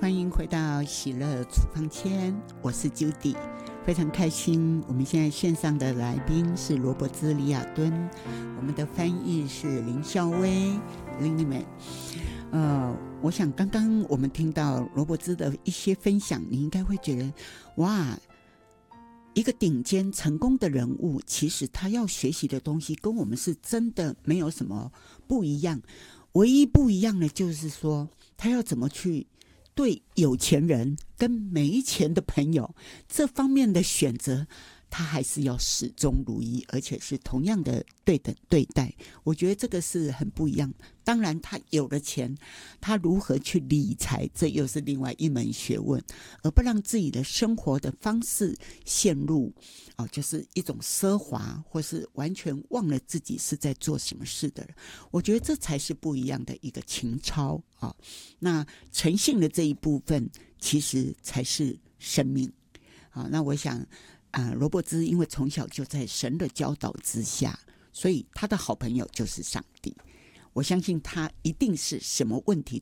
欢迎回到喜乐处方签，我是 Judy， 非常开心。我们现在线上的来宾是罗伯兹·李亚敦，我们的翻译是林孝薇 Lindy。我想刚刚我们听到罗伯兹的一些分享，你应该会觉得，哇，一个顶尖成功的人物，其实他要学习的东西跟我们是真的没有什么不一样。唯一不一样的就是说，他要怎么去对有钱人跟没钱的朋友这方面的选择，他还是要始终如一，而且是同样的对等对待。我觉得这个是很不一样。当然他有了钱，他如何去理财，这又是另外一门学问，而不让自己的生活的方式陷入就是一种奢华，或是完全忘了自己是在做什么事的人。我觉得这才是不一样的一个情操啊。那诚信的这一部分其实才是生命。好，那我想罗伯兹因为从小就在神的教导之下，所以他的好朋友就是上帝。我相信他一定是什么问题